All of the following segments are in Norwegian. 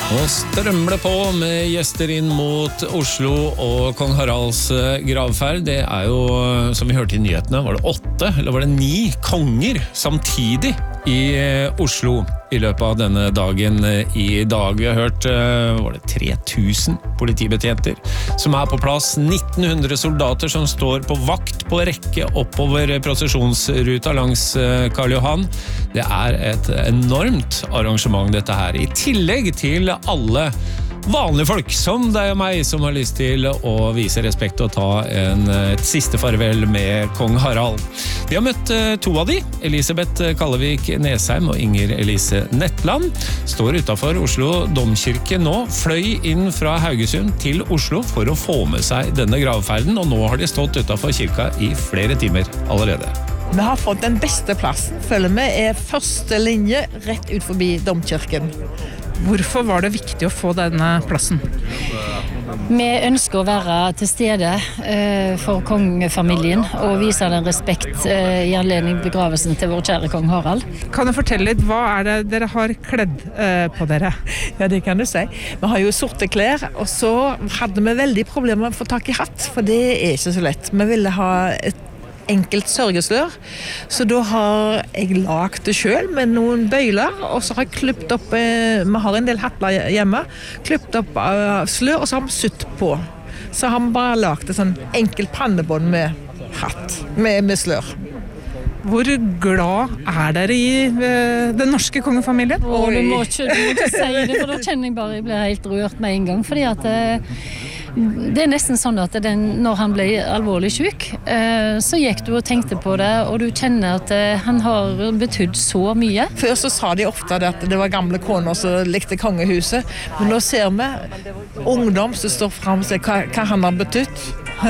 Og strømmer det på med gjester inn mot Oslo og Kong Haralds gravferd. Det jo, som vi hørte i nyhetene, var det 8 eller var det 9 konger samtidig i Oslo i løpet av denne dagen i dag. Vi har hørt, var det 3000 politibetjenter som på plass, 1900 soldater som står på vakt på rekke oppover prosesjonsruta langs Karl Johan. Det et enormt arrangement dette her, i tillegg til alle vanlige folk som deg og meg som har lyst til å vise respekt og ta et siste farvel med Kong Harald. Vi har møtt 2 av de, Elisabeth Kallevik Nesheim og Inger Elise Netland, står utenfor Oslo Domkirke nå, fløy inn fra Haugesund til Oslo for å få med seg denne gravferden, og nå har de stått utenfor kirka i flere timer allerede. Vi har fått den beste plassen, føler vi, første linje rett ut forbi Domkirken. Hvorfor var det viktig å få denne plassen? Vi ønsker å være til stede for kongefamilien og vise den respekt i anledning begravelsen til vår kjære kong Harald. Kan du fortelle litt, hva det dere har kledd på dere? Ja, det kan du si. Vi har jo sorte klær, og så hadde vi veldig problemer med å få tak i hatt, for det ikke så lett. Vi ville ha et enkelt sørgeslør, så da har jeg lagt det selv med noen bøyler, og så har jeg klippet opp, vi har en del hattler hjemme, klippet opp slør, og så har vi sytt på. Så har vi bare lagt et sånn enkelt pannebånd med hatt, med slør. Hvor glad dere i den norske kongefamilien? Du må ikke si det, for da kjenner jeg bare jeg blir helt rørt med en gang, fordi at det nesten sånn at når han ble alvorlig syk, så gikk du og tenkte på det, og du kjenner at han har betydd så mye. Før så sa de ofte at det var gamle koner som likte kongehuset, men nå ser vi ungdom som står frem og sier hva han har betydd.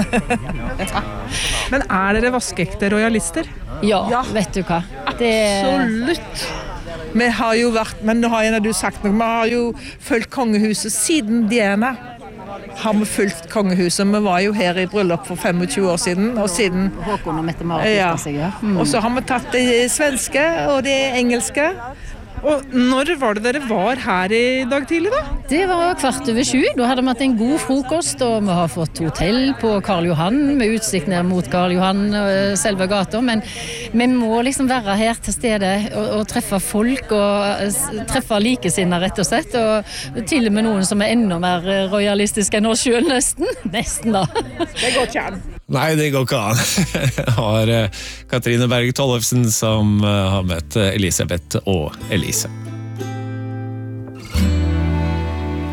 Men dere vaskeekte rojalister? Ja, vet du hva? Absolutt. Vi har jo vært, men nå har du sagt noe, vi har jo fulgt kongehuset siden Diana. Har vi fulgt kongehuset. Vi var jo her i bryllup for 25 år siden, og siden Håkon og Mette-Marit gifta seg, ja. Og så har vi tatt det svenske og det engelske. Og når var det dere var her i dag tidlig da? Det var 7:15. Da hadde vi hatt en god frokost, og vi har fått hotell på Karl Johan, med utsikt ned mot Karl Johan, selve gata. Men vi må liksom være her til stede og treffe folk, og treffe likesinnede rett og slett. Og til og med noen som enda mer rojalistiske enn oss selv, nesten. Nesten da. Det går ikke an. Nei, det går ikke an. Det har Katrine Berg Tollefsen som har møtt Elisabeth og Elise.